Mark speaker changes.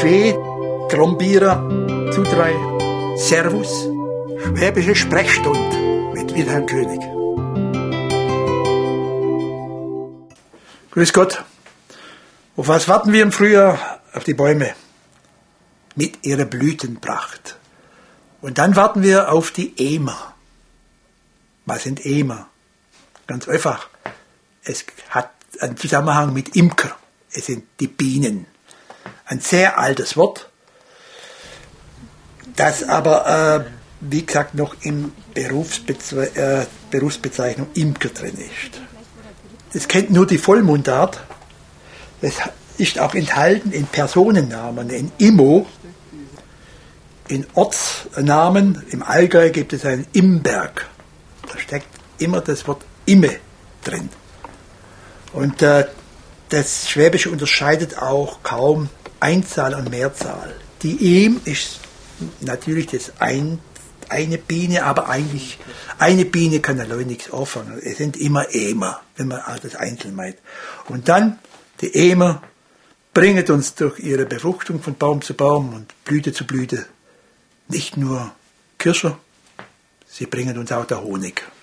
Speaker 1: Fee, Trombierer, Zudrei, Servus, Schwäbische Sprechstunde mit Wilhelm König. Grüß Gott. Auf was warten wir im Frühjahr? Auf die Bäume mit ihrer Blütenpracht. Und dann warten wir auf die Emer. Was sind Emer? Ganz einfach. Es hat einen Zusammenhang mit Imker. Es sind die Bienen. Ein sehr altes Wort, das aber, wie gesagt, noch in Berufsbezeichnung Imker drin ist. Das kennt nur die Vollmundart. Es ist auch enthalten in Personennamen, in Immo, in Ortsnamen. Im Allgäu gibt es einen Imberg. Da steckt immer das Wort Imme drin. Und das Schwäbische unterscheidet auch kaum Einzahl und Mehrzahl. Die Em ist natürlich das eine Biene, aber eigentlich eine Biene kann allein nichts auffangen. Es sind immer Emer, wenn man das einzeln meint. Und dann die Emer bringen uns durch ihre Befruchtung von Baum zu Baum und Blüte zu Blüte nicht nur Kirsche, sie bringen uns auch der Honig.